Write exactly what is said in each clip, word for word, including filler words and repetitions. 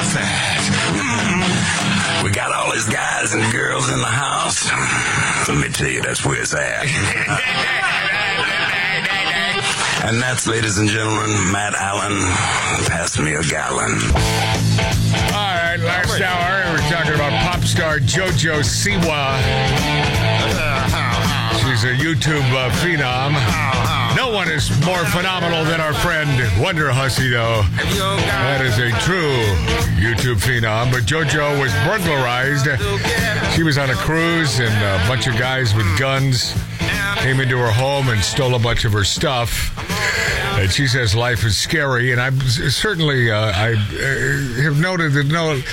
that? Mm. We got all these guys and girls in the house. Let me tell you, that's where it's at. And that's, ladies and gentlemen, Matt Allen. Pass me a gallon. All right, last hour, we're talking about pop star JoJo Siwa. She's a YouTube uh, phenom. No one is more phenomenal than our friend Wonder Hussy, though. That is a true YouTube phenom. But JoJo was burglarized. She was on a cruise, and a bunch of guys with guns came into her home and stole a bunch of her stuff. And she says life is scary, and I certainly uh, I uh, have noted that. No,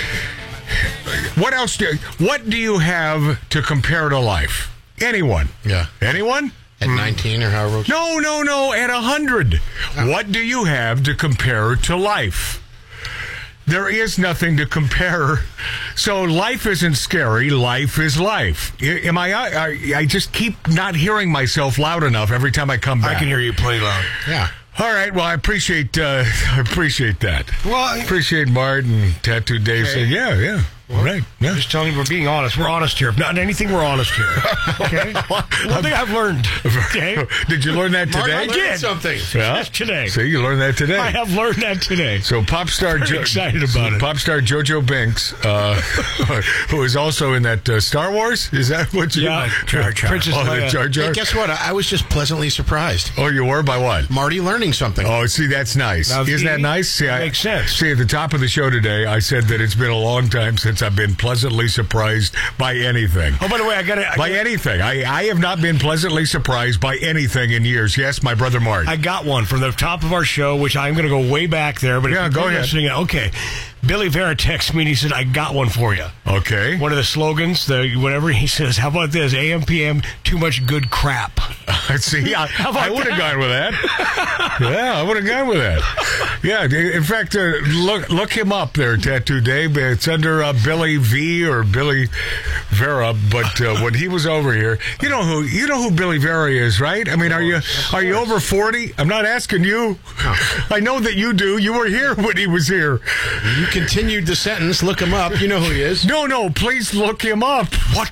what else do what do you have to compare to life? Anyone? Yeah. Anyone? At nineteen or however. No, no, no. At a hundred. Oh. What do you have to compare to life? There is nothing to compare. So life isn't scary. Life is life. I, am I, I? I just keep not hearing myself loud enough every time I come back. I can hear you pretty loud. Yeah. All right. Well, I appreciate. Uh, I appreciate that. Well, I appreciate Martin, Tattoo Dave okay. saying, "Yeah, yeah." All right. Yeah. Just telling you, we're being honest. We're honest here. If not anything, we're honest here. Okay? One thing I've learned. Okay? Did you learn that today? Mark, I I learned did. something. Yeah? Yes, today. See, you learned that today. I have learned that today. So pop star Very Jo- excited about it. Pop star JoJo Binks, uh, who is also in that uh, Star Wars. Is that what you? Yeah, Jar Jar. Princess Oh, the Leia. Jar Jar. Hey, guess what? I I was just pleasantly surprised. Oh, you were by what? Marty learning something. Oh, see, that's nice. Now, Isn't that see, nice? See, that I, makes sense. See, at the top of the show today, I said that it's been a long time since I've been pleasantly surprised by anything. Oh, by the way, I got it. By anything. I, I have not been pleasantly surprised by anything in years. Yes, my brother Mart. I got one from the top of our show, which I'm going to go way back there. But if Yeah, you're go ahead. listening, okay. Billy Vera texted me and he said, I got one for you. Okay. One of the slogans, the whatever, he says, how about this? A M P M, too much good crap. See, I, How about I would have that? gone with that. Yeah, I would have gone with that. Yeah, in fact, uh, look look him up there, Tattoo Dave. It's under uh, Billy V or Billy Vera. But uh, when he was over here, you know who you know who Billy Vera is, right? I mean, are you are you over forty? I'm not asking you. I know that you do. You were here when he was here. You continued the sentence. Look him up. You know who he is. No, no, please look him up. What?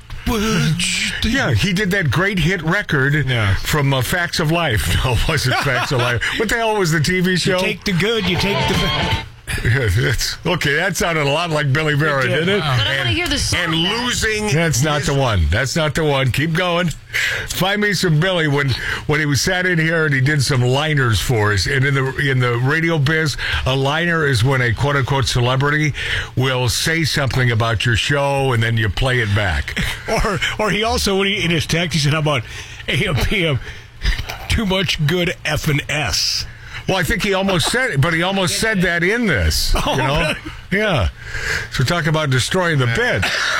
Yeah, he did that great hit record Yeah. from uh, Facts of Life. No, it wasn't Facts of Life. What the hell was the T V show? You take the good, you take the bad. Yeah, that's, okay, that sounded a lot like Billy Vera, It did. didn't it? Wow. But I want to hear the song. And losing. That's not the one. That's not the one. Keep going. Find me some Billy when when he was sat in here and he did some liners for us. And in the in the radio biz, a liner is when a quote unquote celebrity will say something about your show and then you play it back. Or, or he also, when he, in his text, he said, how about A M P M, too much good F and S. Well, I think he almost said it, but he almost said that in this. You know? Yeah. So talk about destroying the bid.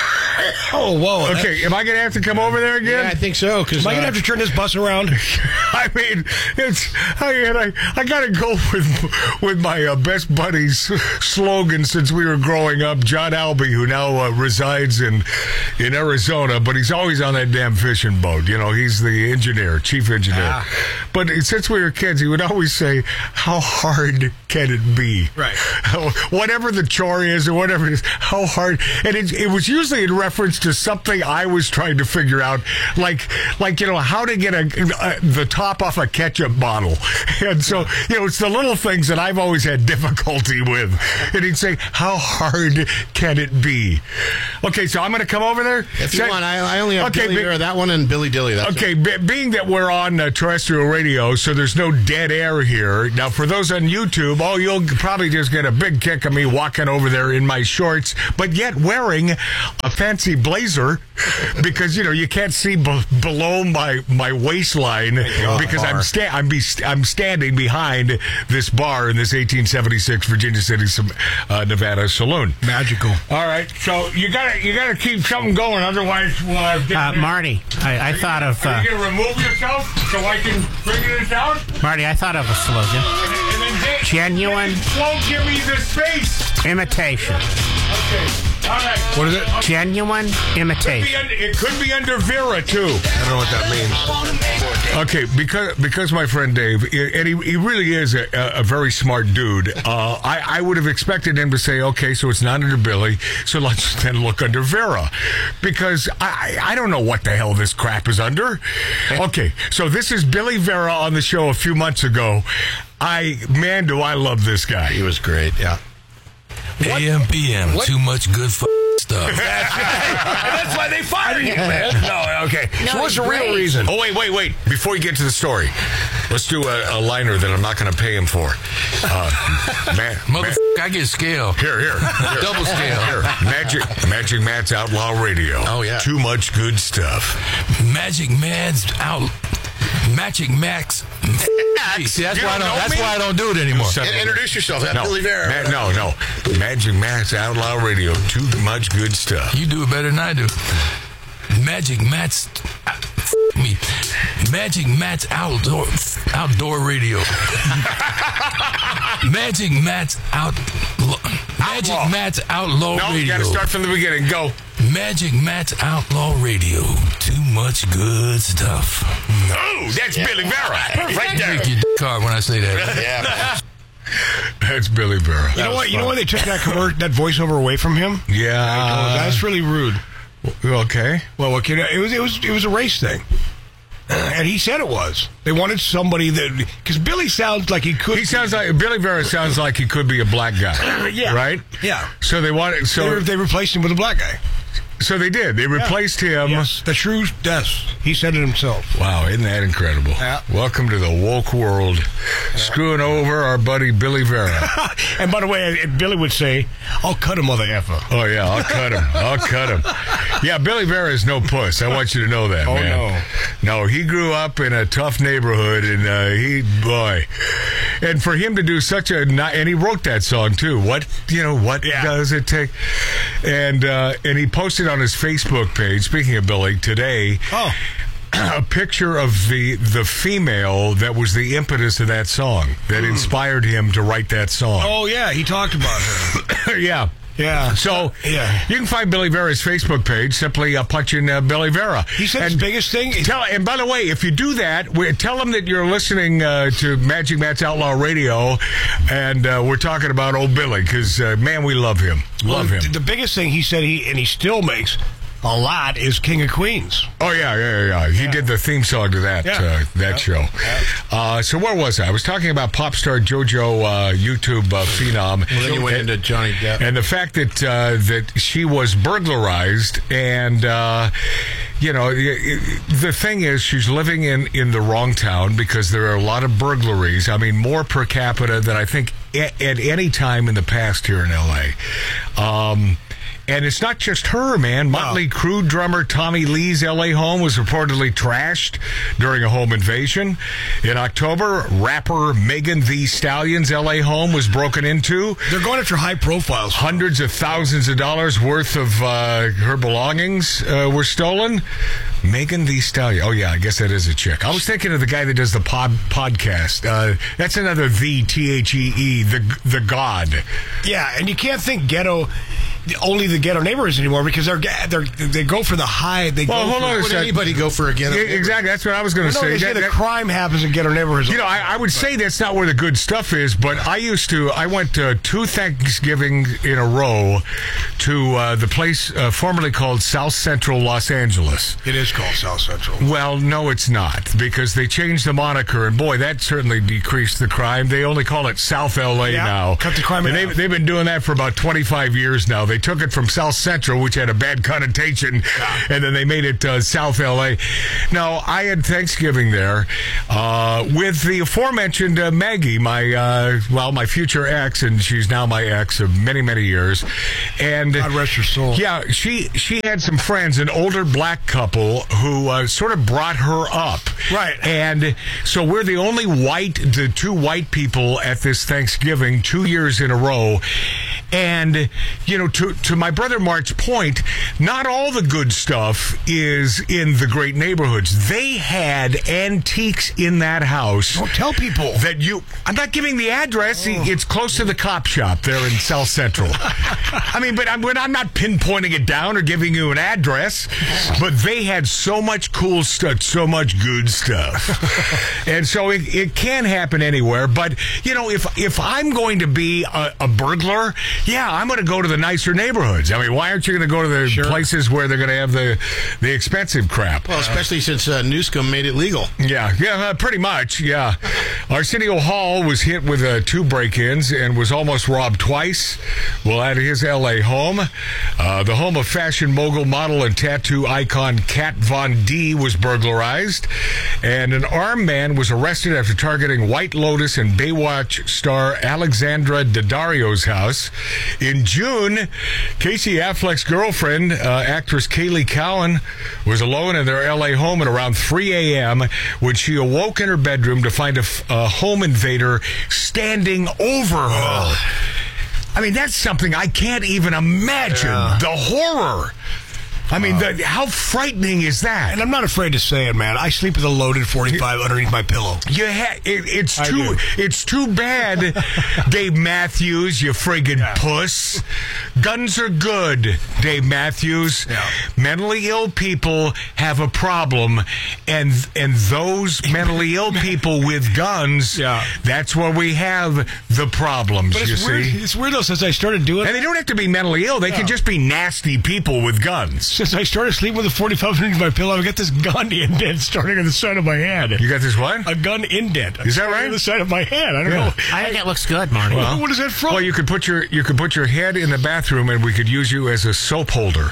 Oh, whoa. Okay, am I going to have to come over there again? Yeah, I think so. Because Am I going to have to turn this bus around? I mean, it's I I, I got to go with with my uh, best buddy's slogan since we were growing up, John Albee, who now uh, resides in in Arizona, but he's always on that damn fishing boat. You know, he's the engineer, chief engineer. Ah. But since we were kids, he would always say, "How hard can it be?" Right. Whatever the chore is or whatever it is, how hard. And it, it was usually in reference to something I was trying to figure out, like, like you know, how to get a, a the top off a ketchup bottle. And so, you know, it's the little things that I've always had difficulty with. And he'd say, how hard can it be? Okay, so I'm going to come over there. If you Say- want, I, I only have Okay, Billy but- Vera, that one, and Billy Dilly. That's Okay, it. be, being that we're on uh, terrestrial radio, so there's no dead air here. Now, for those on YouTube, oh, you'll probably just get a big kick of me walking over there in my shorts, but yet wearing a fancy blazer because, you know, you can't see b- below my, my waistline because I'm sta- I'm, be- I'm standing behind this bar in this eighteen seventy-six Virginia City, uh, Nevada saloon. Magical. All right, so you gotta you gotta keep something going, otherwise we'll have Uh, Marty, I, I thought of Are uh, you going to remove yourself so I can figure this out? Marty. I thought of a slogan: And then they, Genuine. they won't give me the space. imitation. Okay. right. What is it? Genuine Could imitation. be under, it could be under Vera, too. I don't know what that means. Okay, because because my friend Dave, and he, he really is a, a very smart dude, uh, I, I would have expected him to say, okay, so it's not under Billy, so let's then look under Vera. Because I, I don't know what the hell this crap is under. Okay, so this is Billy Vera on the show a few months ago. I, man, do I love this guy. He was great, yeah. A M P M, too much good f- stuff. That's why they fired you, man. No, okay. No, so what's the it's real great. reason? Oh, wait, wait, wait. Before you get to the story, let's do a, a liner that I'm not going to pay him for. Uh, man, Motherfucker, I get scale. Here, here. here. Double scale. Here. Magic Magic Matt's Outlaw Radio. Oh, yeah. Too much good stuff. Magic Man's out. Magic Max. See, that's, You why I don't don't, know that's me? why I don't do it anymore. Son of a- Introduce yourself. That's No, Billy Vera. Ma- no, no. Magic Matt's Outlaw Radio. Too much good stuff. You do it better than I do. Magic Matt's f- me. Magic Matt's outdoor outdoor radio. Magic Matt's out. Magic Outlaw. Matt's outlaw No, radio. you got to start from the beginning. Go. Magic Matt's outlaw radio. Too much good stuff. Oh, that's Billy Vera. Right there. Break your d- card when I say that. Yeah. That's Billy Vera. You know what? You know why they took that convert, that voiceover away from him? Yeah. That's really rude. Okay. Well, what can I- it was it was it was a race thing, and he said it was. They wanted somebody that because Billy sounds like he could. He sounds like Billy Vera sounds like he could be a black guy. Yeah. Right? Yeah. So they wanted They, so re- they replaced him with a black guy. so they did. They replaced him. Yes, the true. Yes, he said it himself. Wow, isn't that incredible? Yeah. Welcome to the woke world. Screwing over our buddy Billy Vera. And by the way, Billy would say, "I'll cut a mother effer." Oh yeah, I'll cut him. I'll cut him. Yeah, Billy Vera is no puss. I want you to know that, Oh, man. No. No, he grew up in a tough neighborhood, and uh, he, boy, and for him to do such a, ni- and he wrote that song too. What you know? What Yeah. does it take? And uh, and he posted on his Facebook page. Speaking of Billy, today. Oh. A picture of the the female that was the impetus of that song that inspired him to write that song. Oh yeah, he talked about her. Yeah. Yeah. So Yeah. you can find Billy Vera's Facebook page. Simply uh, punch in uh, Billy Vera. He said his biggest thing. Is, Tell, and by the way, if you do that, we, tell them that you're listening uh, to Magic Matt's Outlaw Radio, and uh, we're talking about old Billy because uh, man, we love him. Love well, him. The biggest thing he said he and he still makes a lot is King of Queens. Oh yeah, yeah, yeah. He did the theme song to that Yeah. uh, that Yeah. show. Uh, so where was I? I was talking about pop star JoJo, uh, YouTube uh, phenom. Well, then you went into Johnny Depp. And the fact that uh, that she was burglarized, and uh, you know, the, the thing is, she's living in, in the wrong town because there are a lot of burglaries. I mean, more per capita than I think at, at any time in the past here in L A. Um, And it's not just her, man. Motley Crue drummer Tommy Lee's L A home was reportedly trashed during a home invasion. In October, rapper Megan Thee Stallion's L A home was broken into. They're going after high profiles. Hundreds of thousands of dollars worth of uh, her belongings uh, were stolen. Megan Thee Stallion. Oh, yeah, I guess that is a chick. I was thinking of the guy that does the pod, podcast. Uh, that's another the, T H E E, the, the God. Yeah, and you can't think ghetto, only the ghetto neighborhoods anymore because they're, they're they go for the high. They Well, go hold for, on a Would second. anybody go for a ghetto? Yeah, exactly. That's what I was going to No, say. they say That- the that- crime happens in ghetto neighborhoods. You know, I, I would say that's not where the good stuff is, but I used to, I went to two Thanksgivings in a row to uh, the place uh, formerly called South Central Los Angeles. It is called South Central. Well, no, it's not, because they changed the moniker, and boy, that certainly decreased the crime. They only call it South L A Yeah, now. cut the crime in and they've, half. they've been doing that for about twenty-five years now. They took it from South Central, which had a bad connotation, and then they made it uh, South L A. Now, I had Thanksgiving there uh, with the aforementioned uh, Maggie, my, uh, well, my future ex, and she's now my ex of many, many years. And God rest her soul. yeah, she she had some friends, an older black couple who uh, sort of brought her up. Right. And so we're the only white, the two white people at this Thanksgiving two years in a row. And, you know, to, to my brother Mark's point, not all the good stuff is in the great neighborhoods. They had antiques in that house. Don't tell people. That you, I'm not giving the address. Oh. It's close to the cop shop there in South Central. I mean, but I'm, but I'm not pinpointing it down or giving you an address. But they had so much cool stuff, so much good stuff. And so it, it can happen anywhere. But, you know, if if I'm going to be a, a burglar, yeah, I'm going to go to the nicer neighborhoods. I mean, why aren't you going to go to the Sure. places where they're going to have the, the expensive crap? Well, especially since uh, Newscomb made it legal. Yeah, yeah, uh, pretty much, yeah. Arsenio Hall was hit with uh, two break-ins and was almost robbed twice while at his L A home. Uh, the home of fashion mogul, model, and tattoo icon Kat Von D was burglarized. And an armed man was arrested after targeting White Lotus and Baywatch star Alexandra Daddario's house. In June, Casey Affleck's girlfriend, uh, actress Kaylee Cowan, was alone in their L A home at around three a.m. when she awoke in her bedroom to find a, f- a home invader standing over her. I mean, that's something I can't even imagine. Yeah. The horror. I mean, the, how frightening is that? And I'm not afraid to say it, man. I sleep with a loaded forty-five underneath my pillow. You ha- it, it's I too do. it's too bad, Dave Matthews, you friggin' Yeah. puss. Guns are good, Dave Matthews. Yeah. Mentally ill people have a problem, and and those mentally ill people with guns, Yeah. that's where we have the problems, But you it's weird. see. It's weird though. Since I started doing And they don't have to be mentally ill. They Yeah. can just be nasty people with guns. Since I started sleeping with a forty-five underneath my pillow, I've got this gun indent starting on the side of my head. You got this what? A gun indent. Is that starting right? On the side of my head. I don't Yeah. know. I think it looks good, Marty. Well, what is that from? Well, you could put your you could put your head in the bathroom, and we could use you as a soap holder.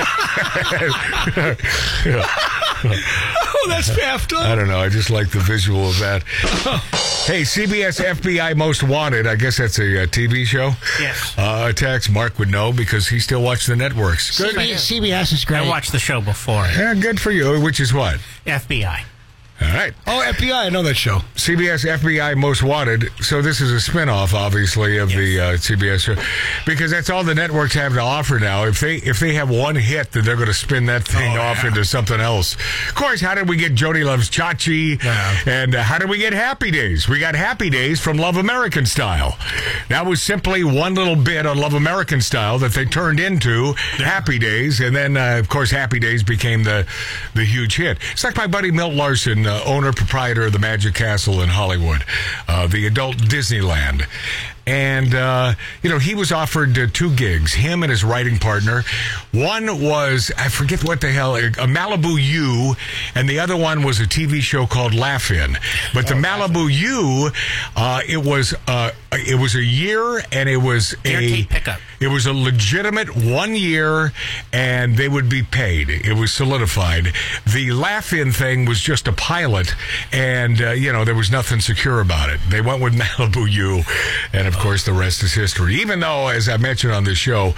oh, that's effed up. I don't know. I just like the visual of that. Hey, C B S F B I Most Wanted. I guess that's a, uh T V show. Yes. Uh, attacks Mark would know because he still watches the networks. Good. I do. C B S is great. I watched the show before. Yeah, good for you. Which is what? F B I. All right. Oh, F B I. I know that show. C B S F B I Most Wanted. So this is a spinoff, obviously, of the uh, C B S show, because that's all the networks have to offer now. If they if they have one hit, then they're going to spin that thing Oh, off yeah. into something else. Of course, how did we get Jody Loves Chachi? Yeah. And uh, how did we get Happy Days? We got Happy Days from Love American Style. That was simply one little bit on Love American Style that they turned into Happy Days, and then uh, of course Happy Days became the the huge hit. It's like my buddy Milt Larson, uh, owner proprietor of the Magic Castle in Hollywood, uh, the adult Disneyland. And, uh, you know, he was offered uh, two gigs, him and his writing partner. One was, I forget what the hell, a Malibu U, and the other one was a T V show called Laugh-In. But the Malibu U, uh, it was uh, it was a year, and it was a Guaranteed pickup. it was a legitimate one year, and they would be paid. It was solidified. The Laugh-In thing was just a pilot, and, uh, you know, there was nothing secure about it. They went with Malibu U, and of course, the rest is history. Even though, as I mentioned on this show,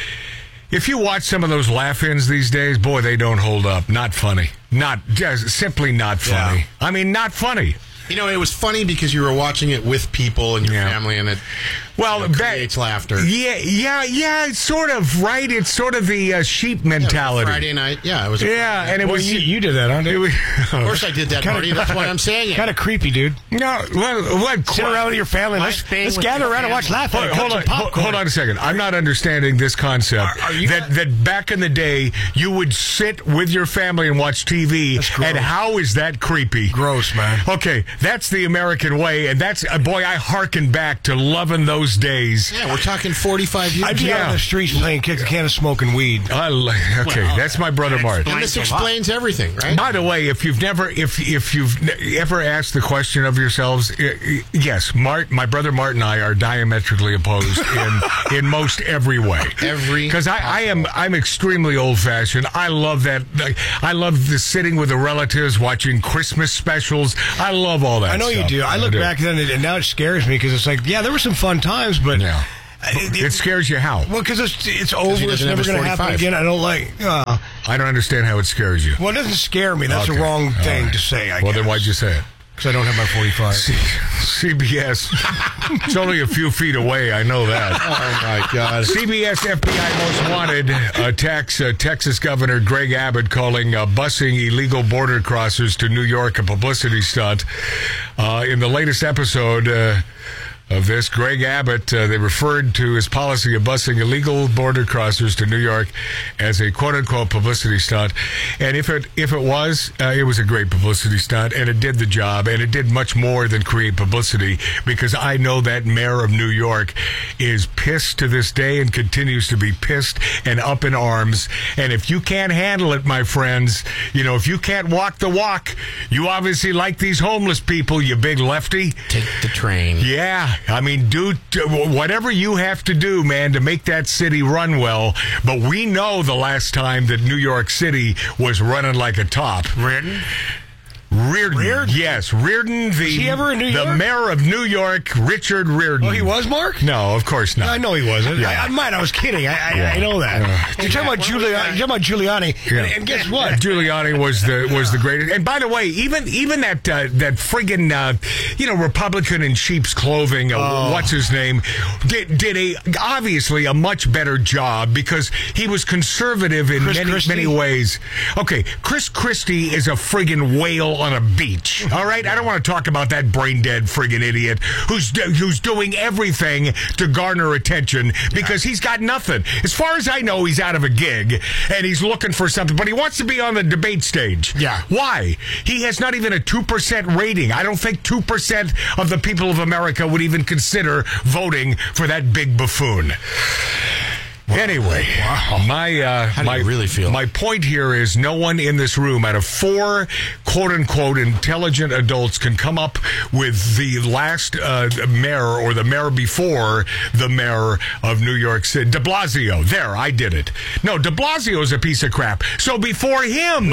if you watch some of those laugh-ins these days, boy, they don't hold up. Not funny. Not, just simply not funny. Yeah. I mean, not funny. You know, it was funny because you were watching it with people and your Yeah. family, and it Well, you know, that- creates laughter. Yeah, yeah, yeah. It's sort of right. It's sort of the uh, sheep mentality. Friday night, yeah, it was. A Yeah, and it Well, was you, you did that, huh? It was, Of course, I did that, Marty. That's why I'm saying it. Kind of creepy, dude. no. Well, what? Sit around with your family. Let's, staying let's with gather your around and watch family. Laugh. Hold, At it. hold Cut on, some hold, popcorn. hold on a second. I'm not understanding this concept. Are- are you- that that back in the day you would sit with your family and watch T V, That's gross. and how is that creepy? Gross, man. Okay, that's the American way, and that's uh, boy. I hearken back to loving those days. Yeah, we're talking forty-five years. I'd be out Yeah. on the streets playing kick a can of smoking weed. I li- okay, Well, that's my brother that Mart. and this explains a lot. explains everything, right? By the way, if you've never, if if you've ne- ever asked the question of yourselves, i- i- yes, Mart, my brother Mart and I are diametrically opposed in in most every way. Every because I, I am I'm extremely old fashioned. I love that. I love the sitting with the relatives, watching Christmas specials. I love all that. I know you stuff. do. I look back then, and now it scares me because it's like, yeah, there were some fun times, but Yeah. it, It scares you how? well, because it's it's over. he It's doesn't have never his going to happen forty-five. again. I don't like. Uh, I don't understand how it scares you. well, it doesn't scare me. That's Okay. the wrong All thing right. to say. I Well, guess. then why'd you say it? Because I don't have my forty-five. C- CBS. It's only a few feet away. I know that. Oh, my God. C B S F B I Most Wanted attacks uh, Texas Governor Greg Abbott, calling uh, busing illegal border crossers to New York a publicity stunt. Uh, in the latest episode uh, of this, Greg Abbott, uh, they referred to his policy of busing illegal border crossers to New York as a quote-unquote publicity stunt. And if it if it was, uh, it was a great publicity stunt, and it did the job, and it did much more than create publicity, because I know that mayor of New York is pissed to this day and continues to be pissed and up in arms. And if you can't handle it, my friends, you know, if you can't walk the walk, you obviously like these homeless people, you big lefty. Take the train. Yeah, I mean, do t- whatever you have to do, man, to make that city run well. But we know the last time that New York City was running like a top. Reardon? Reardon. Reardon? Yes, Reardon, the, Was he ever in New the York? mayor of New York, Richard Reardon. Oh, he was, Mark? No, of course not. I know he wasn't. Yeah. I, I might. I was kidding. I, I, Yeah. I know that. Uh, you're, talking about Giuliani, you're talking about Giuliani. Yeah. And, and guess what? Giuliani was the was the greatest. And by the way, even even that uh, that friggin' uh, you know Republican in sheep's clothing, uh, Oh. what's his name, did did a obviously a much better job, because he was conservative in Chris many Christie? many ways. Okay, Chris Christie is a friggin' whale on a beach. All right, I don't want to talk about that brain dead friggin' idiot who's do- who's doing everything to garner attention, because he's got nothing. As far as I know, he's out of a gig and he's looking for something, but he wants to be on the debate stage. Yeah. Why? He has not even a two percent rating. I don't think two percent of the people of America would even consider voting for that big buffoon. Anyway, my uh, How do my you really feel? My point here is, no one in this room, out of four quote unquote intelligent adults, can come up with the last uh, mayor or the mayor before the mayor of New York City, De Blasio. There, I did it. No, De Blasio is a piece of crap. So before him.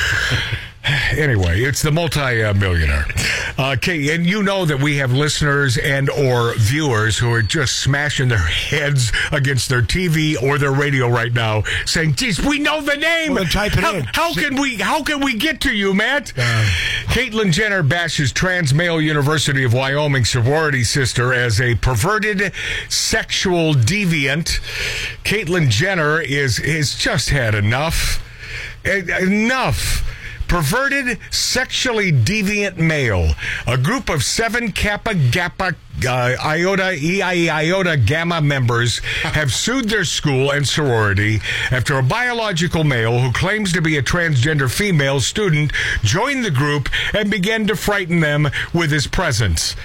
Anyway, it's the multi-millionaire. Uh, okay, and you know that we have listeners and or viewers who are just smashing their heads against their T V or their radio right now, saying, "Geez, we know the name. Well, then type it how, in. how can we? How can we get to you, Matt?" Uh, Caitlyn Jenner bashes Trans Male University of Wyoming sorority sister as a perverted sexual deviant. Caitlyn Jenner is is just had enough. Enough. Perverted, sexually deviant male. A group of seven Kappa Kappa uh, Iota E I Iota Gamma members have sued their school and sorority after a biological male who claims to be a transgender female student joined the group and began to frighten them with his presence.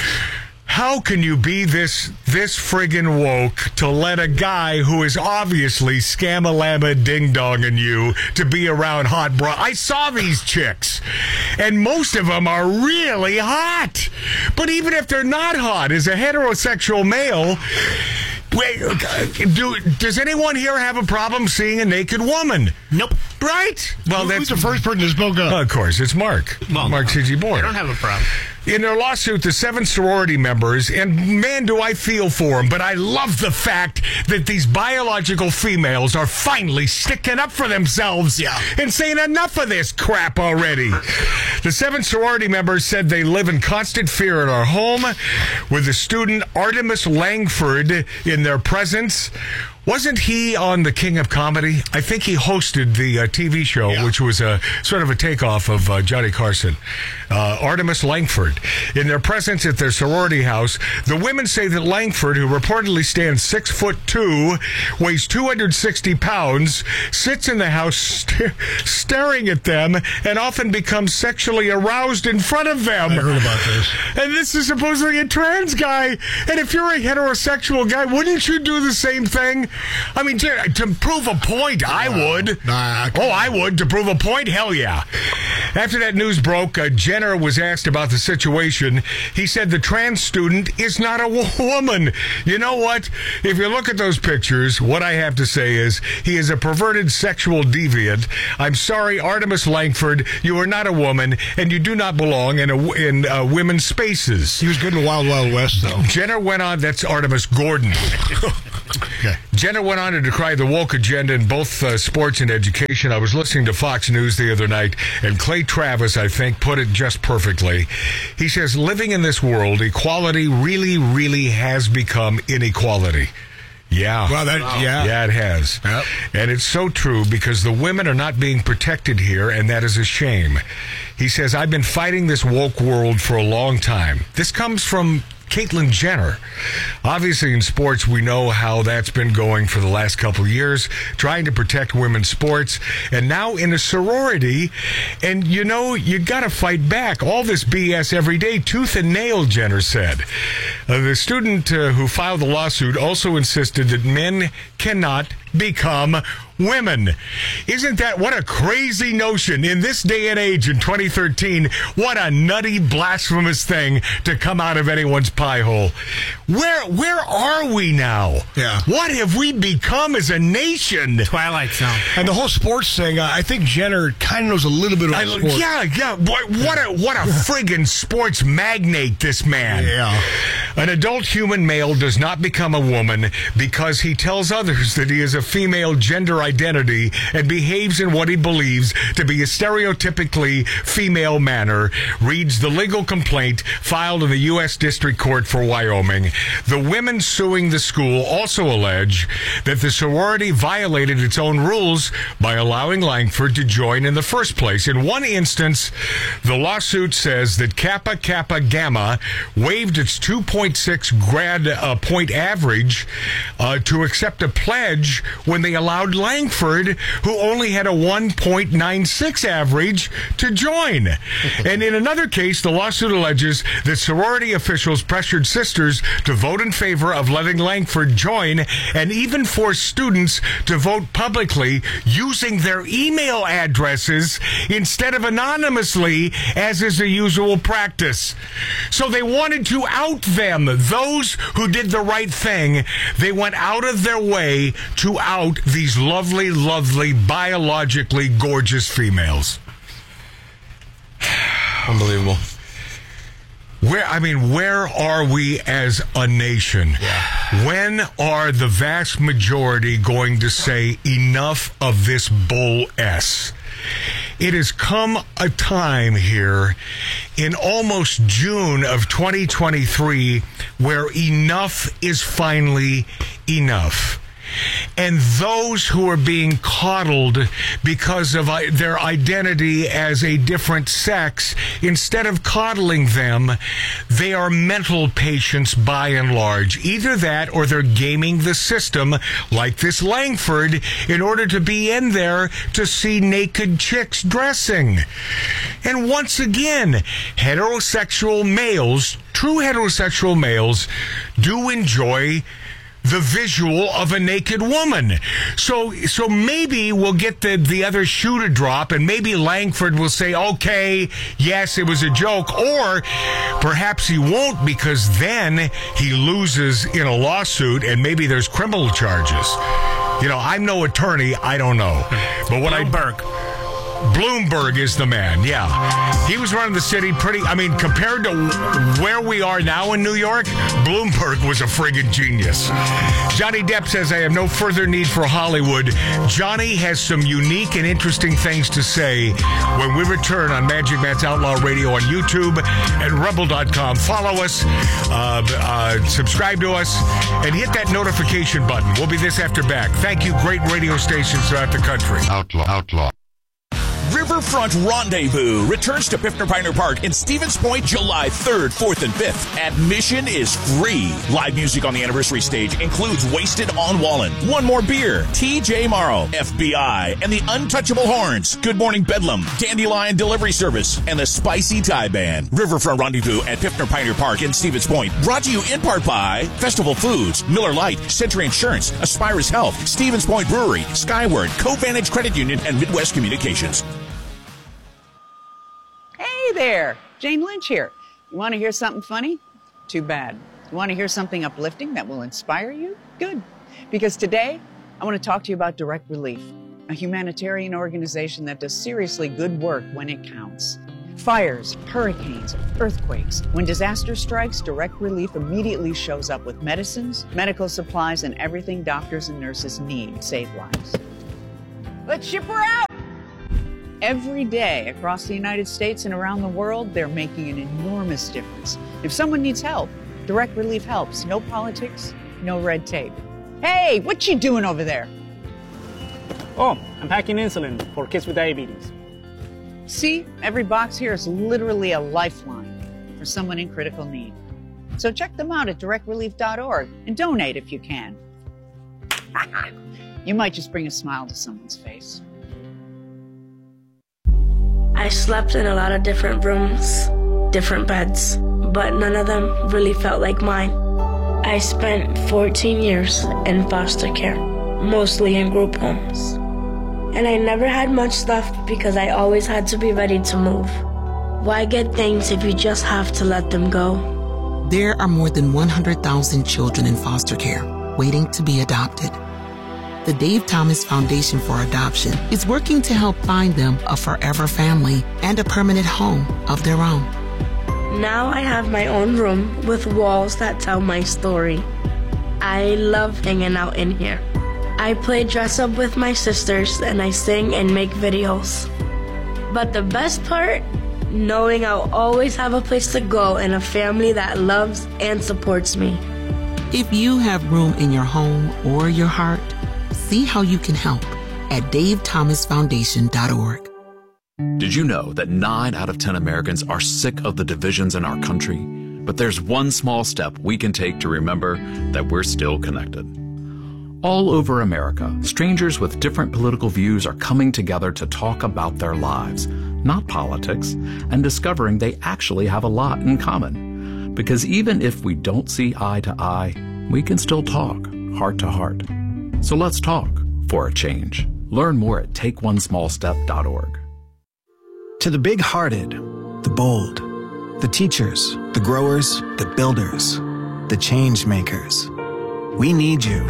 How can you be this this friggin' woke to let a guy who is obviously scam-a-lama ding-donging you to be around hot bra? I saw these chicks, and most of them are really hot. But even if they're not hot, as a heterosexual male, wait, do, does anyone here have a problem seeing a naked woman? Nope. Right? Well, Who's that's the first person to spoke up? of course, it's Mark. Well, Mark C G. Boyer. I don't have a problem. In their lawsuit, the seven sorority members, and man, do I feel for them, but I love the fact that these biological females are finally sticking up for themselves Yeah. and saying enough of this crap already. The seven sorority members said they live in constant fear at our home, with the student Artemis Langford in their presence. Wasn't he on The King of Comedy? I think he hosted the uh, T V show, Yeah. which was a sort of a takeoff of uh, Johnny Carson. Uh, Artemis Langford. In their presence at their sorority house, the women say that Langford, who reportedly stands six foot two, weighs two hundred sixty pounds, sits in the house st- staring at them, and often becomes sexually aroused in front of them. I heard about this. And this is supposedly a trans guy. And if you're a heterosexual guy, wouldn't you do the same thing? I mean, to, to prove a point, I would. Nah, oh, I would. To prove a point, hell yeah. After that news broke, uh, Jenner was asked about the situation. He said the trans student is not a wo- woman. You know what? If you look at those pictures, what I have to say is he is a perverted sexual deviant. I'm sorry, Artemis Langford, you are not a woman, and you do not belong in a, in uh, women's spaces. He was good in Wild Wild West, though. Jenner went on, that's Artemis Gordon. Okay. Jenner went on to decry the woke agenda in both uh, sports and education. I was listening to Fox News the other night, and Clay Travis, I think, put it just perfectly. He says, living in this world, equality really, really has become inequality. Yeah. Well, that, yeah. Yeah, it has. Yep. And it's so true because the women are not being protected here, and that is a shame. He says, I've been fighting this woke world for a long time. This comes from Caitlyn Jenner. Obviously, in sports, we know how that's been going for the last couple of years, trying to protect women's sports, and now in a sorority. And, you know, you got to fight back. All this B S every day, tooth and nail, Jenner said. Uh, the student uh, who filed the lawsuit also insisted that men cannot become women. Isn't that what a crazy notion in this day and age in twenty thirteen? What a nutty, blasphemous thing to come out of anyone's pie hole. Where where are we now? Yeah. What have we become as a nation? Twilight Zone. And the whole sports thing, uh, I think Jenner kind of knows a little bit about I, sports. yeah, yeah. What, what a what a friggin' sports magnate this man. Yeah. An adult human male does not become a woman because he tells others that he is a female gender identity and behaves in what he believes to be a stereotypically female manner, reads the legal complaint filed in the U S District Court for Wyoming. The women suing the school also allege that the sorority violated its own rules by allowing Langford to join in the first place. In one instance, the lawsuit says that Kappa Kappa Gamma waived its two point six grad uh, point average uh, to accept a pledge when they allowed Langford, who only had a one point nine six average, to join. And in another case, the lawsuit alleges that sorority officials pressured sisters to vote in favor of letting Langford join and even forced students to vote publicly using their email addresses instead of anonymously, as is the usual practice. So they wanted to out them, those who did the right thing. They went out of their way to out these lovely, lovely, biologically gorgeous females. Unbelievable. Where, I mean, where are we as a nation? Yeah. When are the vast majority going to say enough of this bull S? It has come a time here in almost June of twenty twenty-three where enough is finally enough. And those who are being coddled because of their identity as a different sex, instead of coddling them, they are mental patients by and large. Either that or they're gaming the system like this Langford in order to be in there to see naked chicks dressing. And once again, heterosexual males, true heterosexual males, do enjoy the visual of a naked woman. So so maybe we'll get the, the other shoe to drop, and maybe Langford will say, okay, yes, it was a joke. Or perhaps he won't, because then he loses in a lawsuit and maybe there's criminal charges. You know, I'm no attorney. I don't know. But what Bloomberg. I... Bloomberg is the man, yeah. He was running the city pretty, I mean, compared to where we are now in New York, Bloomberg was a friggin' genius. Johnny Depp says, I have no further need for Hollywood. Johnny has some unique and interesting things to say when we return on Magic Matt's Outlaw Radio on YouTube and Rebel dot com. Follow us, uh, uh, subscribe to us, and hit that notification button. We'll be this after back. Thank you, great radio stations throughout the country. Outlaw, outlaw. Riverfront Rendezvous returns to Piffner Pioneer Park in Stevens Point July third, fourth, and fifth. Admission is free. Live music on the anniversary stage includes Wasted on Wallen, One More Beer, T J Morrow, F B I, and the Untouchable Horns, Good Morning Bedlam, Dandelion Delivery Service, and the Spicy Thai Band. Riverfront Rendezvous at Piffner Pioneer Park in Stevens Point. Brought to you in part by Festival Foods, Miller Lite, Century Insurance, Aspirus Health, Stevens Point Brewery, Skyward, Covantage Credit Union, and Midwest Communications. Hey there, Jane Lynch here. You want to hear something funny? Too bad. You want to hear something uplifting that will inspire you? Good. Because today, I want to talk to you about Direct Relief, a humanitarian organization that does seriously good work when it counts. Fires, hurricanes, earthquakes. When disaster strikes, Direct Relief immediately shows up with medicines, medical supplies, and everything doctors and nurses need to save lives. Let's ship her out! Every day across the United States and around the world, they're making an enormous difference. If someone needs help, Direct Relief helps. No politics, no red tape. Hey, what you doing over there? Oh, I'm packing insulin for kids with diabetes. See, every box here is literally a lifeline for someone in critical need. So check them out at direct relief dot org and donate if you can. You might just bring a smile to someone's face. I slept in a lot of different rooms, different beds, but none of them really felt like mine. I spent fourteen years in foster care, mostly in group homes. And I never had much left because I always had to be ready to move. Why get things if you just have to let them go? There are more than one hundred thousand children in foster care waiting to be adopted. The Dave Thomas Foundation for Adoption is working to help find them a forever family and a permanent home of their own. Now I have my own room with walls that tell my story. I love hanging out in here. I play dress up with my sisters and I sing and make videos. But the best part, knowing I'll always have a place to go and a family that loves and supports me. If you have room in your home or your heart, see how you can help at dave thomas foundation dot org. Did you know that nine out of ten Americans are sick of the divisions in our country? But there's one small step we can take to remember that we're still connected. All over America, strangers with different political views are coming together to talk about their lives, not politics, and discovering they actually have a lot in common. Because even if we don't see eye to eye, we can still talk heart to heart. So let's talk for a change. Learn more at take one small step dot org. To the big-hearted, the bold, the teachers, the growers, the builders, the change makers, we need you.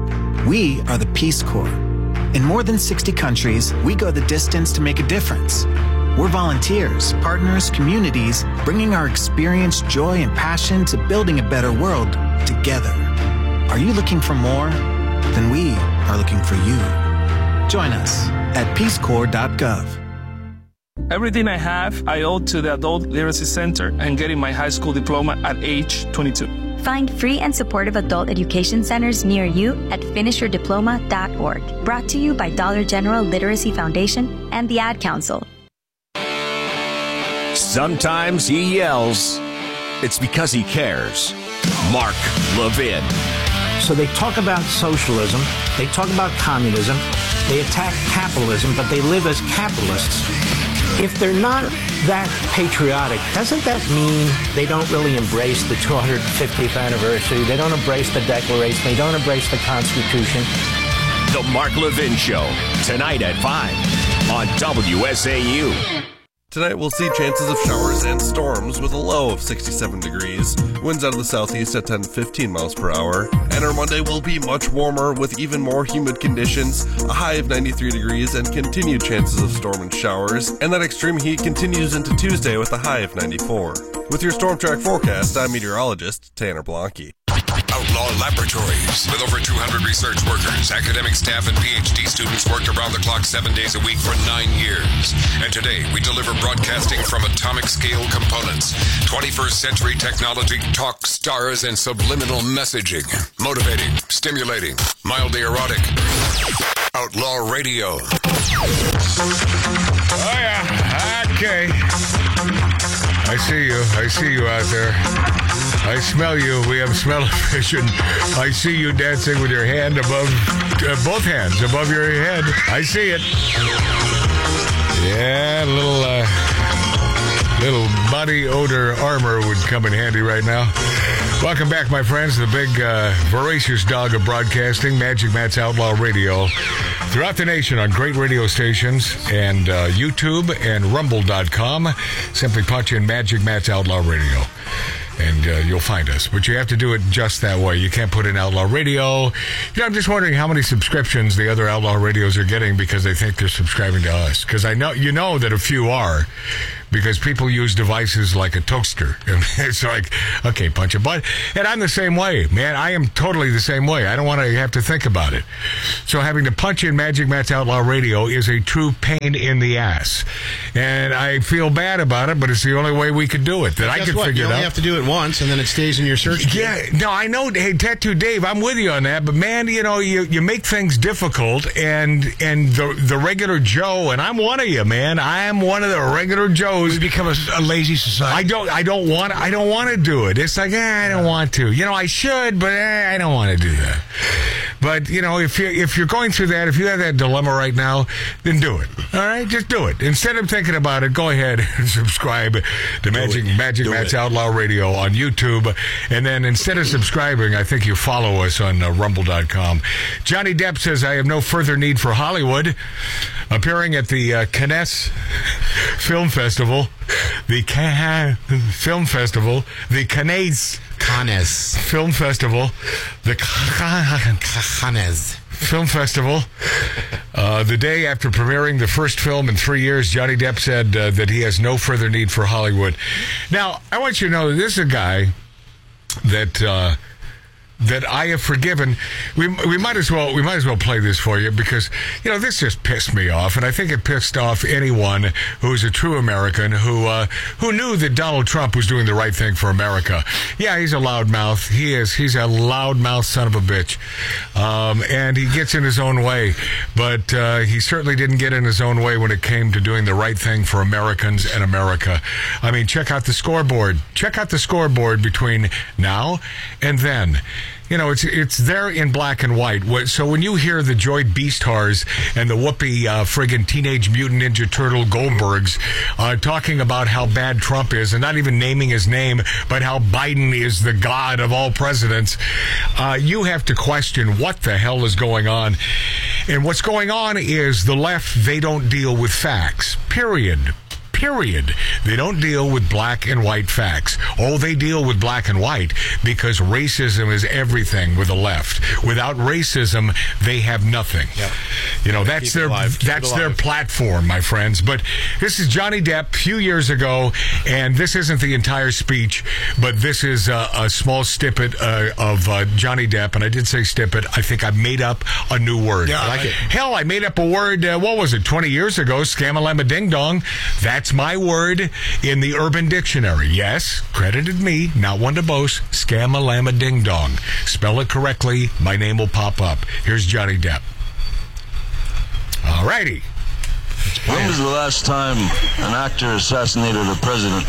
We are the Peace Corps. In more than sixty countries, we go the distance to make a difference. We're volunteers, partners, communities, bringing our experience, joy, and passion to building a better world together. Are you looking for more? Then we are looking for you. Join us at peace corps dot gov. Everything I have, I owe to the Adult Literacy Center and getting my high school diploma at age twenty-two. Find free and supportive adult education centers near you at finish your diploma dot org. Brought to you by Dollar General Literacy Foundation and the Ad Council. Sometimes he yells. It's because he cares. Mark Levin. So they talk about socialism, they talk about communism, they attack capitalism, but they live as capitalists. If they're not that patriotic, doesn't that mean they don't really embrace the two hundred fiftieth anniversary? They don't embrace the Declaration. They don't embrace the Constitution. The Mark Levin Show, tonight at five on W S A U. Tonight we'll see chances of showers and storms with a low of sixty-seven degrees, winds out of the southeast at ten to fifteen miles per hour, and our Monday will be much warmer with even more humid conditions, a high of ninety-three degrees and continued chances of storm and showers, and that extreme heat continues into Tuesday with a high of ninety-four. With your Storm Track forecast, I'm meteorologist Tanner Blanke. Outlaw Laboratories. With over two hundred research workers, academic staff, and P H D students worked around the clock seven days a week for nine years. And today, we deliver broadcasting from atomic scale components, twenty-first century technology, talk, stars, and subliminal messaging. Motivating, stimulating, mildly erotic. Outlaw Radio. Oh, yeah. Okay. I see you. I see you out there. I smell you. We have smell-o-vision. I see you dancing with your hand above, uh, both hands above your head. I see it. Yeah, a little, uh, little body odor armor would come in handy right now. Welcome back, my friends, the big, uh, voracious dog of broadcasting, Magic Matt's Outlaw Radio. Throughout the nation on great radio stations and uh, YouTube and rumble dot com. Simply punch in Magic Matt's Outlaw Radio. And uh, you'll find us. But you have to do it just that way. You can't put in Outlaw Radio. You know, I'm just wondering how many subscriptions the other Outlaw Radios are getting because they think they're subscribing to us. Because I know, you know that a few are. because people use devices like a toaster. It's like, okay, punch a button. And I'm the same way, man. I am totally the same way. I don't want to have to think about it. So having to punch in Magic Matt's Outlaw Radio is a true pain in the ass. And I feel bad about it, but it's the only way we could do it, that I could what? figure you it out. You only have to do it once, and then it stays in your search queue. Yeah, no, I know. Hey, Tattoo Dave, I'm with you on that, but man, you know, you, you make things difficult, and and the the regular Joe, and I'm one of you, man. I am one of the regular Joes. We become a, a lazy society. I don't, I don't want, I don't want to do it. It's like, eh, I don't want to. You know, I should, but eh, I don't want to do that. But you know, if you if you're going through that, if you have that dilemma right now, then do it. All right, just do it. Instead of thinking about it, go ahead and subscribe to Magic Magic Matt's Outlaw Radio on YouTube, and then instead of subscribing, I think you follow us on uh, rumble dot com. Johnny Depp says, I have no further need for Hollywood. Appearing at the uh, Cannes Film Festival, the Cannes Film Festival, the Cannes Cannes Film Festival, the Cannes Film Festival. Uh, the day after premiering the first film in three years, Johnny Depp said uh, that he has no further need for Hollywood. Now, I want you to know that this is a guy that uh, that I have forgiven. We we might as well we might as well play this for you, because you know this just pissed me off, and I think it pissed off anyone who is a true American who uh, who knew that Donald Trump was doing the right thing for America. Yeah, he's a loudmouth. He is. He's a loudmouth son of a bitch, um, and he gets in his own way. But uh, he certainly didn't get in his own way when it came to doing the right thing for Americans and America. I mean, check out the scoreboard. Check out the scoreboard between now and then. You know, it's it's there in black and white. So when you hear the Joy Beastars and the Whoopi uh, friggin' Teenage Mutant Ninja Turtle Goldbergs uh, talking about how bad Trump is, and not even naming his name, but how Biden is the god of all presidents, uh, you have to question what the hell is going on. And what's going on is the left, they don't deal with facts, period. Period. They don't deal with black and white facts. Oh, they deal with black and white because racism is everything with the left. Without racism, they have nothing. Yep. You know, that's their that's their platform, my friends. But this is Johnny Depp a few years ago, and this isn't the entire speech, but this is a, a small snippet uh, of uh, Johnny Depp. And I did say snippet. I think I made up a new word. Yeah, I like it. Hell, I made up a word, uh, what was it, twenty years ago, scam-a-lama ding-dong. That's my word in the Urban Dictionary. Yes, credited me, not one to boast. Scam-a-lama ding-dong. Spell it correctly, my name will pop up. Here's Johnny Depp. All righty. When was the last time an actor assassinated a president?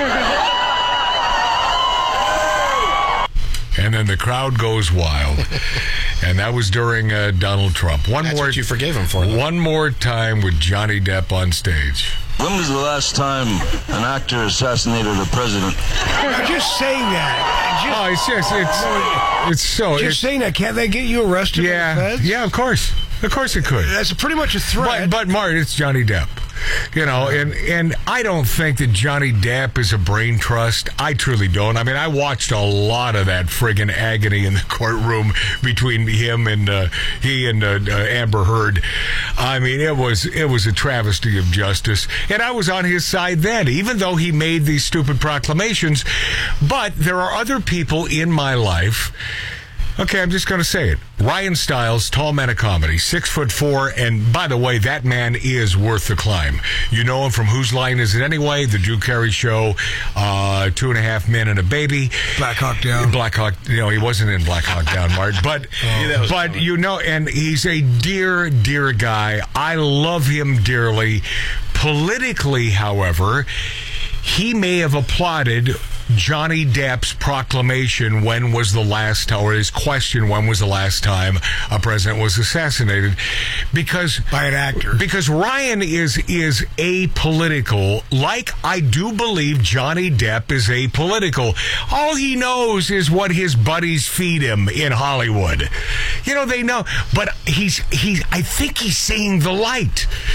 And then the crowd goes wild. And that was during uh, Donald Trump. One That's more, what you forgave him for. Though. One more time with Johnny Depp on stage. When was the last time an actor assassinated a president? Just saying that. Just, oh, it's just, it's, it's so... Just it's, saying that. Can't they get you arrested? Yeah, yeah, of course. Of course it could. That's pretty much a threat. But, but Mart, it's Johnny Depp. You know, and, and I don't think that Johnny Depp is a brain trust. I truly don't. I mean, I watched a lot of that friggin' agony in the courtroom between him and uh, he and uh, uh, Amber Heard. I mean, it was it was a travesty of justice, and I was on his side then, even though he made these stupid proclamations. But there are other people in my life. Okay, I'm just going to say it. Ryan Stiles, Tall Man of Comedy, six foot four, and by the way, that man is worth the climb. You know him from Whose Line Is It Anyway? The Drew Carey Show, uh, Two and a Half Men and a Baby. Black Hawk Down. Black Hawk, you know, he wasn't in Black Hawk Down, Mart, but, oh, but you know, and he's a dear, dear guy. I love him dearly. Politically, however, he may have applauded Johnny Depp's proclamation, when was the last time, or his question, when was the last time a president was assassinated, because by an actor. Because Ryan is is apolitical, like I do believe Johnny Depp is apolitical. All he knows is what his buddies feed him in Hollywood. You know, they know, but he's he's I think he's seeing the light.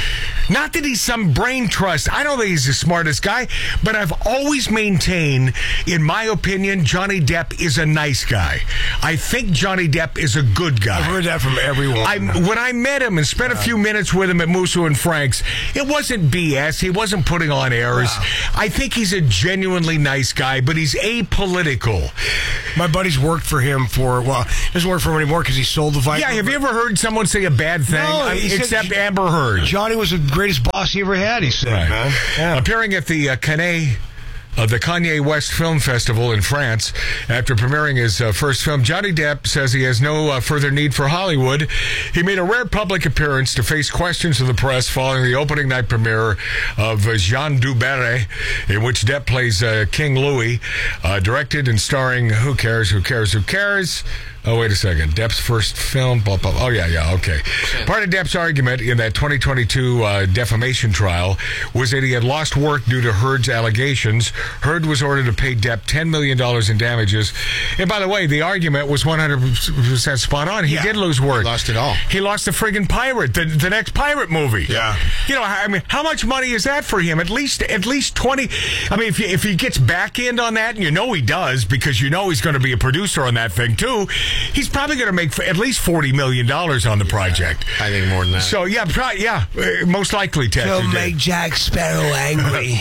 Not that he's some brain trust. I don't think he's the smartest guy, but I've always maintained, in my opinion, Johnny Depp is a nice guy. I think Johnny Depp is a good guy. I've heard that from everyone. I, when I met him and spent a few minutes with him at Musso and Frank's, it wasn't B S. He wasn't putting on airs. Wow. I think he's a genuinely nice guy, but he's apolitical. My buddy's worked for him for, well, doesn't work for him anymore because he sold the Viper. Yeah, have you ever heard someone say a bad thing? No, I, he said except J- Amber Heard. Johnny was the greatest boss he ever had, he said, Right. man. Yeah. Appearing at the uh, Cannes Uh, the Kanye West Film Festival in France. After premiering his uh, first film, Johnny Depp says he has no uh, further need for Hollywood. He made a rare public appearance to face questions of the press following the opening night premiere of uh, Jean Dubert, in which Depp plays uh, King Louis, uh, directed and starring Who Cares, Who Cares, Who Cares? Oh, wait a second. Depp's first film. Blah, blah, blah. Oh, yeah, yeah, okay. Part of Depp's argument in that twenty twenty-two uh, defamation trial was that he had lost work due to Heard's allegations. Heard was ordered to pay Depp ten million dollars in damages. And by the way, the argument was one hundred percent spot on. He yeah. did lose work. He lost it all. He lost the friggin' Pirate, the, the next Pirate movie. Yeah. You know, I mean, how much money is that for him? At least at least twenty. I mean, if, if he gets back end on that, and you know he does, because you know he's going to be a producer on that thing, too, he's probably going to make at least forty million dollars on the project. I think more than that. So, yeah, pro- yeah, uh, most likely, Ted. He'll make Jack Sparrow angry.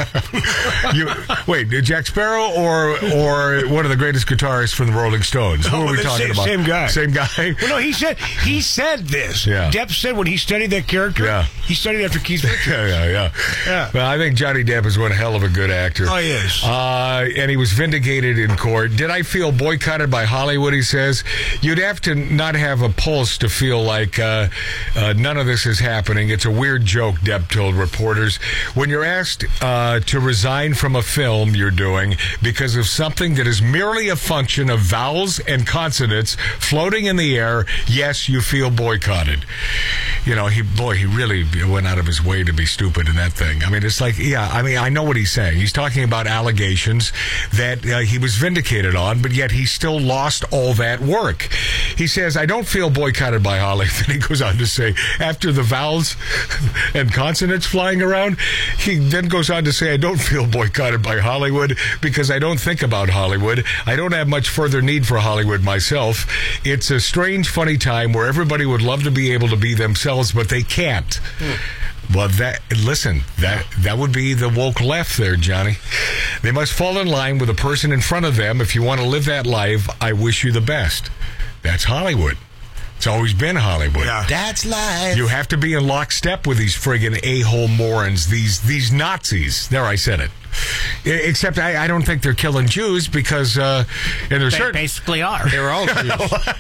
you, wait, Jack Sparrow or or one of the greatest guitarists from the Rolling Stones? Who Oh, are we the talking same, about? Same guy. Same guy? Well, no, he said he said this. Yeah. Depp said when he studied that character, Yeah. he studied after Keith Richards. yeah, yeah, yeah. Yeah. Well, I think Johnny Depp is one hell of a good actor. Oh, he is. Uh, and he was vindicated in court. Did I feel boycotted by Hollywood, he says? You'd have to not have a pulse to feel like uh, uh, none of this is happening. It's a weird joke, Depp told reporters. When you're asked uh, to resign from a film you're doing because of something that is merely a function of vowels and consonants floating in the air, yes, you feel boycotted. You know, he boy, he really went out of his way to be stupid in that thing. I mean, it's like, yeah, I mean, I know what he's saying. He's talking about allegations that uh, he was vindicated on, but yet he still lost all that work. He says, I don't feel boycotted by Hollywood. Then he goes on to say, after the vowels and consonants flying around, he then goes on to say, I don't feel boycotted by Hollywood because I don't think about Hollywood. I don't have much further need for Hollywood myself. It's a strange, funny time where everybody would love to be able to be themselves, but they can't. Hmm. Well, that listen, that that would be the woke left there, Johnny. They must fall in line with the person in front of them. If you want to live that life, I wish you the best. That's Hollywood. It's always been Hollywood. Yeah. That's life. You have to be in lockstep with these friggin' a-hole morons, these these Nazis. There, I said it. Except I, I don't think they're killing Jews because uh, and they're They certain basically are. They're all Jews.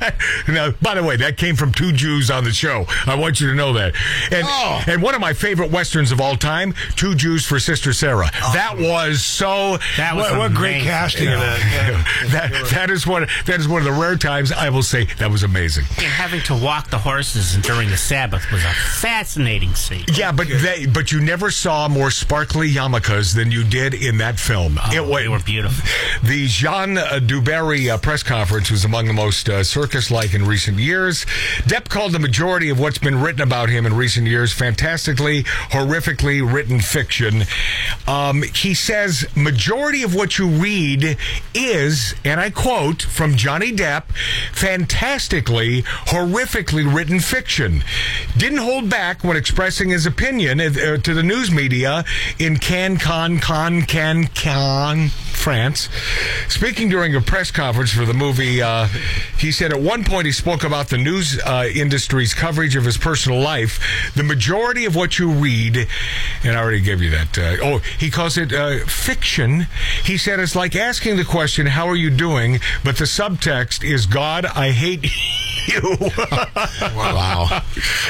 Now, by the way, that came from two Jews on the show. I want you to know that. And Oh. and one of my favorite westerns of all time, Two Jews for Sister Sarah. Oh. That was so. That was What, what great amazing. casting in that. that that is one that is one of the rare times I will say that was amazing. And having to walk the horses during the Sabbath was a fascinating scene. Yeah, but they, but you never saw more sparkly yarmulkes than you did in that film. Oh, it was, they were beautiful. The Jean uh, Dubarry uh, press conference was among the most uh, circus-like in recent years. Depp called the majority of what's been written about him in recent years fantastically, horrifically written fiction. Um, he says, majority of what you read is, and I quote from Johnny Depp, fantastically, horrifically written fiction. Didn't hold back when expressing his opinion uh, to the news media in Cannes, Cannes, Cannes, Cannes, Cannes, France. Speaking during a press conference for the movie, uh, he said at one point he spoke about the news uh, industry's coverage of his personal life. The majority of what you read, and I already gave you that. Uh, oh, he calls it uh, fiction. He said it's like asking the question, how are you doing? But the subtext is, God, I hate you. Wow.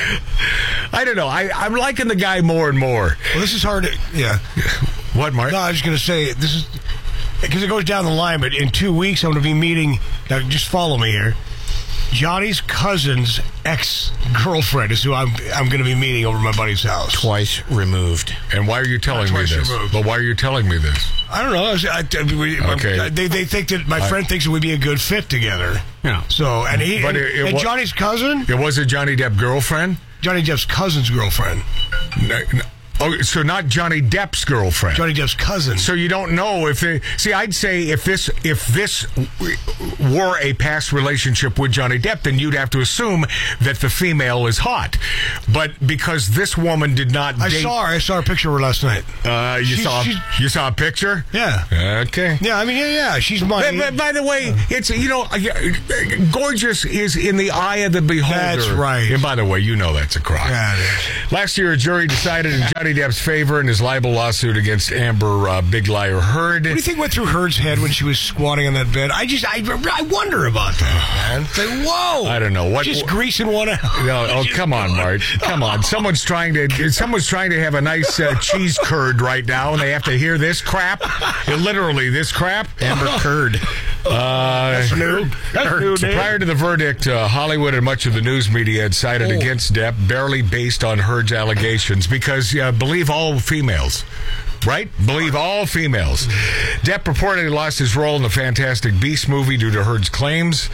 I don't know. I, I'm liking the guy more and more. Well, this is hard to, yeah. What, Mark? No, I was going to say, this is, because it goes down the line, but in two weeks I'm going to be meeting, now just follow me here, Johnny's cousin's ex-girlfriend is who I'm I'm going to be meeting over at my buddy's house. Twice removed. And why are you telling me twice this? removed. But why are you telling me this? I don't know. I, was- I, I- we- Okay. They, they think that my I- friend thinks that we'd be a good fit together. Yeah. So, and he, But and, it- it and wa- Johnny's cousin, It was a Johnny Depp girlfriend? Johnny Depp's cousin's girlfriend. No, no. Oh, so not Johnny Depp's girlfriend. Johnny Depp's cousin. So you don't know if they see. I'd say if this if this were a past relationship with Johnny Depp, then you'd have to assume that the female is hot. But because this woman did not, I date, saw her. I saw a picture of her last night. Uh, you She's- saw she's- you saw a picture. Yeah. Okay. Yeah, I mean, yeah, yeah. She's my. By, by, by the way, it's you know, gorgeous is in the eye of the beholder. That's right. And by the way, you know that's a crock. Yeah, it is. Last year, a jury decided in Johnny Depp's favor in his libel lawsuit against Amber uh, Big Liar Heard. What do you think went through Heard's head when she was squatting on that bed? I just, I, I wonder about that, man. It's like, whoa. I don't know what. Just greasing one out. No, oh, come on, Mart. Come on. Someone's trying to. Someone's trying to have a nice uh, cheese curd right now, and they have to hear this crap. Literally, this crap. Amber Curd. Uh, That's new. That's new, Dave. Prior to the verdict, uh, Hollywood and much of the news media had sided Oh. against Depp, barely based on Heard's allegations, because uh, believe all females. Right? Believe all females. Depp reportedly lost his role in the Fantastic Beasts movie due to Heard's claims,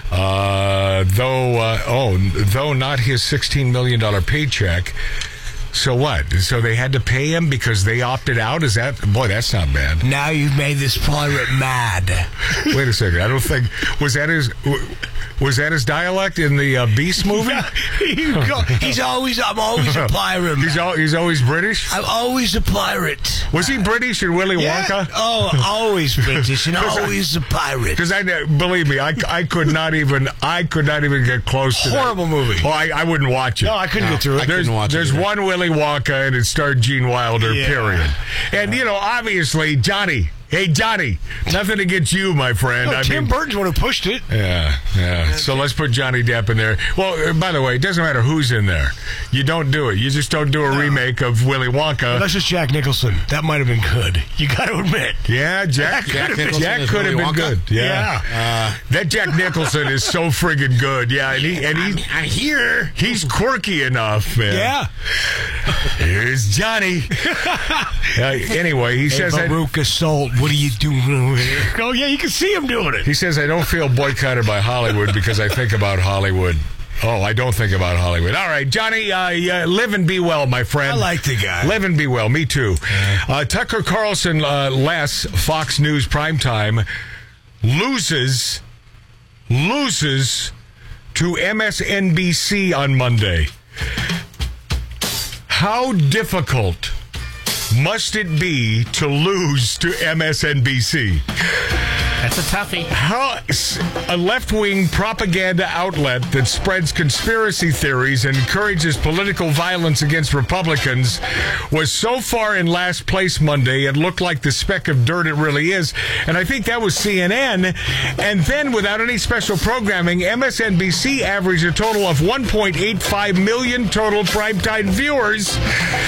uh, though uh, oh, though not his sixteen million dollars paycheck. So what? So they had to pay him because they opted out? Is that... Boy, that's not bad. Now you've made this pirate mad. Wait a second. I don't think... Was that his... Was that his dialect in the uh, Beast movie? He's always, I'm always a pirate. He's, al- he's always British? I'm always a pirate. Was he British in Willy Yeah. Wonka? Oh, always British and 'Cause I- always a pirate. Because I believe me, I, I could not even I could not even get close to that. Horrible movie. Oh, I, I wouldn't watch it. No, I couldn't get through it. There's, couldn't watch it there's either. one Willy Wonka, and it starred Gene Wilder. Yeah. Period. And you know, obviously, Johnny. Hey, Johnny. Nothing against you, my friend. No, I Tim mean, Burton's one who pushed it. Yeah, yeah. So let's put Johnny Depp in there. Well, uh, by the way, it doesn't matter who's in there. You don't do it. You just don't do a remake of Willy Wonka. That's just Jack Nicholson. That might have been good. You got to admit. Yeah, Jack. Jack Jack, Nicholson Jack as could have Willy been Wonka? good. Yeah, Yeah. Uh, that Jack Nicholson is so friggin' good. Yeah, and he and he, I'm here. he's quirky enough, man. Yeah. Here's Johnny. uh, anyway, he Hey, says that, Baruch Assault, what are you doing over here? Oh, yeah, you can see him doing it. he says I don't feel boycotted by Hollywood because I think about Hollywood. Oh, I don't think about Hollywood. All right, Johnny, uh, yeah, live and be well, my friend. I like the guy. Live and be well. Me too. Uh, Tucker Carlson, uh, less Fox News primetime, loses, loses to M S N B C on Monday. How difficult must it be to lose to M S N B C? That's a toughie. How a left-wing propaganda outlet that spreads conspiracy theories and encourages political violence against Republicans was so far in last place Monday, it looked like the speck of dirt it really is. And I think that was C N N. And then, without any special programming, M S N B C averaged a total of one point eight five million total primetime viewers.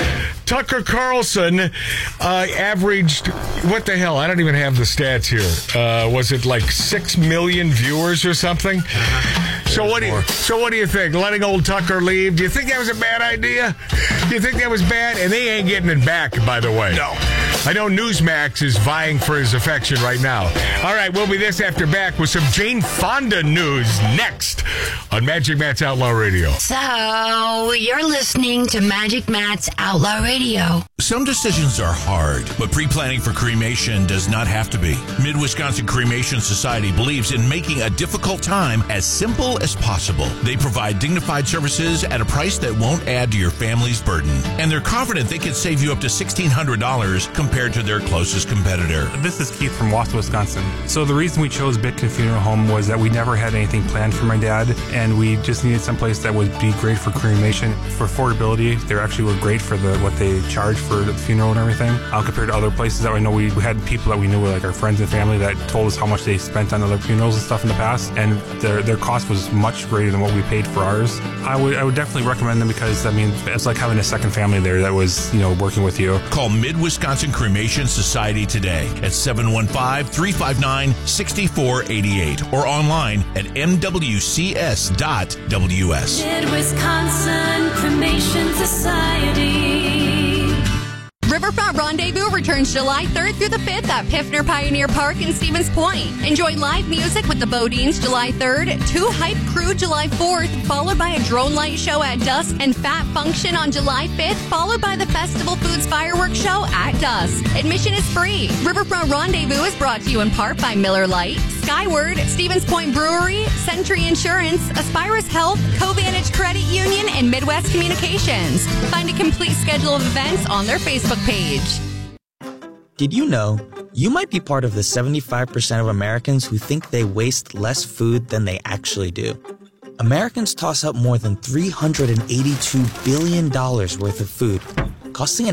Tucker Carlson uh, averaged, what the hell? I don't even have the stats here. Uh, was it like six million viewers or something? Uh-huh. So what do you, so what do you think? Letting old Tucker leave? Do you think that was a bad idea? Do you think that was bad? And they ain't getting it back, by the way. No. I know Newsmax is vying for his affection right now. All right, we'll be this after back with some Jane Fonda news next on Magic Matt's Outlaw Radio. So, you're listening to Magic Matt's Outlaw Radio. Some decisions are hard, but pre-planning for cremation does not have to be. Mid-Wisconsin Cremation Society believes in making a difficult time as simple as possible. They provide dignified services at a price that won't add to your family's burden. And they're confident they can save you up to sixteen hundred dollars compared to their closest competitor. This is Keith from Wausau, Wisconsin. So the reason we chose Bitkin Funeral Home was that we never had anything planned for my dad, and we just needed someplace that would be great for cremation. For affordability, they actually were great for the what they charge for the funeral and everything. Uh, compared to other places that I know, we had people that we knew were like our friends and family that told us how much they spent on other funerals and stuff in the past, and their their cost was much greater than what we paid for ours. I would I would definitely recommend them because I mean it's like having a second family there that was you know working with you. Call Mid-Wisconsin Cremation Society today at seven one five, three five nine, six four eight eight or online at m w c s dot w s. Mid-Wisconsin Cremation Society. Riverfront Rendezvous returns July third through the fifth at Piffner Pioneer Park in Stevens Point. Enjoy live music with the Bodines July third, Two Hype Crew July fourth, followed by a drone light show at dusk, and Fat Function on July fifth, followed by the Festival Foods Fireworks Show at dusk. Admission is free. Riverfront Rendezvous is brought to you in part by Miller Lite, Skyward, Stevens Point Brewery, Century Insurance, Aspirus Health, Covantage Credit Union, and Midwest Communications. Find a complete schedule of events on their Facebook page. Did you know you might be part of the seventy-five percent of Americans who think they waste less food than they actually do? Americans toss out more than three hundred eighty-two billion dollars worth of food, costing an